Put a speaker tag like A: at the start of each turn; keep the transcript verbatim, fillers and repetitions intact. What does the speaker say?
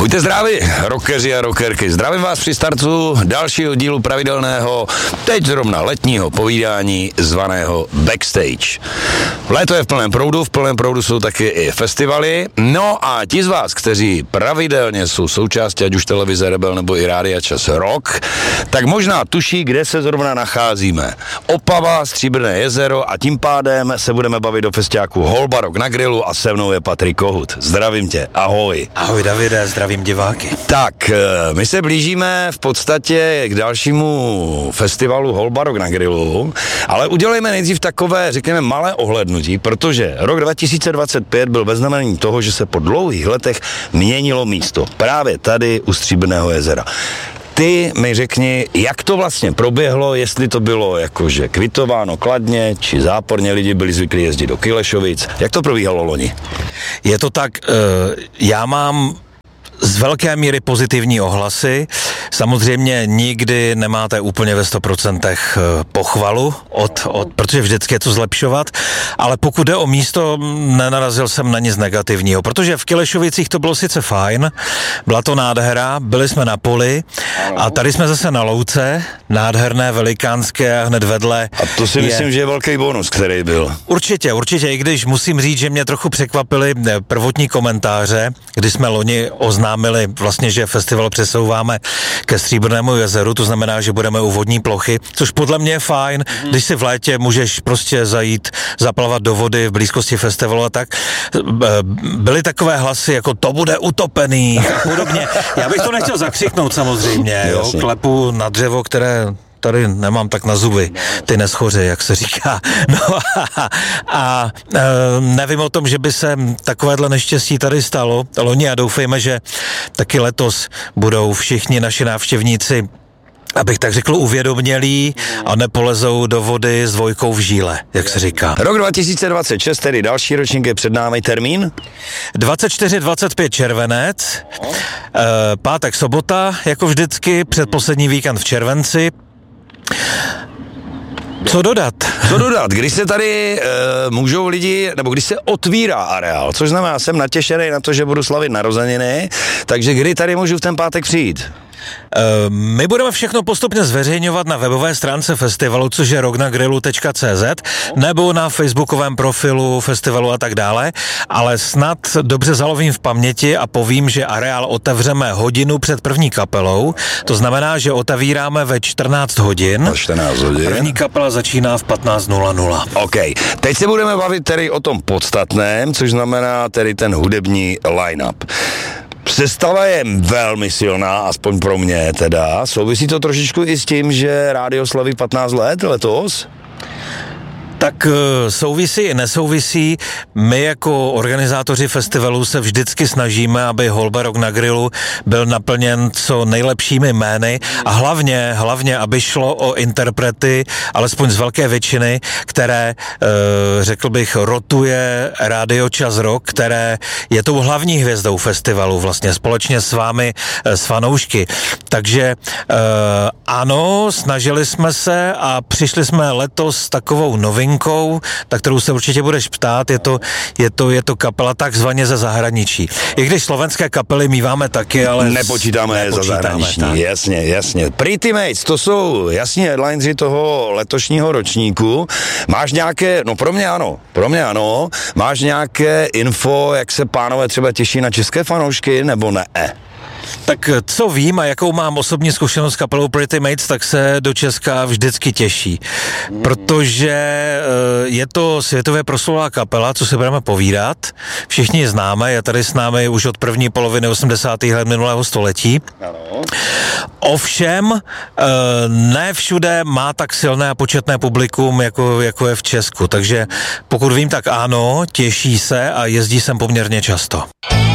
A: Buďte zdraví, rockeři a rockerky. Zdravím vás při startu dalšího dílu pravidelného, teď zrovna letního povídání zvaného Backstage. Léto je v plném proudu, v plném proudu jsou taky i festivaly. No a ti z vás, kteří pravidelně jsou součástí ať už televize Rebel nebo i Rádia Čas Rock, tak možná tuší, kde se zrovna nacházíme. Opava, Stříbrné jezero a tím pádem se budeme bavit o festiáku Holba Rock na grilu a se mnou je Patrik Kohut. Zdravím tě, ahoj.
B: Ahoj Davide, zdravím diváky.
A: Tak, my se blížíme v podstatě k dalšímu festivalu Holba Rock na grilu, ale udělejme nejdřív takové, řekněme, malé ohlédnutí, protože rok dva tisíce dvacet pět byl ve znamení toho, že se po dlouhých letech měnilo místo. Právě tady u Stříbrného jezera. Ty mi řekni, jak to vlastně proběhlo, jestli to bylo jakože kvitováno kladně, či záporně, lidi byli zvyklí jezdit do Kylešovic. Jak to probíhalo loni?
B: Je to tak, já mám z velké míry pozitivní ohlasy. Samozřejmě nikdy nemáte úplně ve sto procentech pochvalu, od, od, protože vždycky je to zlepšovat, ale pokud jde o místo, nenarazil jsem na nic negativního, protože v Kylešovicích to bylo sice fajn, byla to nádhera, byli jsme na poli a tady jsme zase na louce, nádherné, velikánské a hned vedle.
A: A to si je... myslím, že je velký bonus, který byl.
B: Určitě, určitě, i když musím říct, že mě trochu překvapily prvotní komentáře, kdy jsme loni oznámili vlastně, že festival přesouváme ke Stříbrnému jezeru, to znamená, že budeme u vodní plochy, což podle mě je fajn, mm-hmm. když si v létě můžeš prostě zajít, zaplavat do vody v blízkosti festivalu a tak. Byly takové hlasy, jako to bude utopený a podobně. Já bych to nechtěl zakřiknout samozřejmě, jo, klepu na dřevo, které tady nemám tak na zuby, ty neschoře, jak se říká. No a, a e, nevím o tom, že by se takovéhle neštěstí tady stalo loni a doufejme, že taky letos budou všichni naši návštěvníci, abych tak řekl, uvědomělí a nepolezou do vody s dvojkou v žíle, jak se říká.
A: Rok dva tisíce dvacet šest, tedy další ročník, je před námi. Termín?
B: dvacet čtyři dvacet pět červenec, e, pátek, sobota, jako vždycky, předposlední víkend v červenci. Co dodat?
A: Co dodat? Když se tady e, můžou lidi, nebo když se otvírá areál, což znamená, jsem natěšený na to, že budu slavit narozeniny, takže kdy tady můžu v ten pátek přijít?
B: My budeme všechno postupně zveřejňovat na webové stránce festivalu, což je rock na grilu tečka cé zet, nebo na facebookovém profilu festivalu a tak dále, ale snad dobře zalovím v paměti a povím, že areál otevřeme hodinu před první kapelou, to znamená, že otevíráme ve čtrnáct hodin.
A: čtrnáct hodin.
B: První kapela začíná v patnáct nula nula.
A: OK, teď se budeme bavit tedy o tom podstatném, což znamená tedy ten hudební line-up. Sestava je velmi silná, aspoň pro mě teda. Souvisí to trošičku i s tím, že rádio slaví patnáct let letos?
B: Tak souvisí i nesouvisí. My jako organizátoři festivalu se vždycky snažíme, aby Holba Rock na grilu byl naplněn co nejlepšími jmény a hlavně, hlavně, aby šlo o interprety, alespoň z velké většiny, které, řekl bych, rotuje Rádio Čas Rock, které je tou hlavní hvězdou festivalu vlastně společně s vámi, s fanoušky. Takže ano, snažili jsme se a přišli jsme letos s takovou novinkou, na kterou se určitě budeš ptát, je to, je to, je to kapela takzvaně ze zahraničí. I když slovenské kapely míváme taky, ale...
A: Nepočítáme je za zahraniční, tak. jasně, jasně. Pretty Mates, to jsou jasně headlineři toho letošního ročníku. Máš nějaké, no pro mě ano, pro mě ano, máš nějaké info, jak se pánové třeba těší na české fanoušky, nebo ne?
B: Tak co vím a jakou mám osobní zkušenost s kapelou Pretty Mates, tak se do Česka vždycky těší. Protože je to světově proslulá kapela, co si budeme povídat. Všichni ji známe, je tady s námi už od první poloviny osmdesátých let minulého století. Ovšem, ne všude má tak silné a početné publikum, jako, jako je v Česku. Takže pokud vím, tak ano, těší se a jezdí sem poměrně často.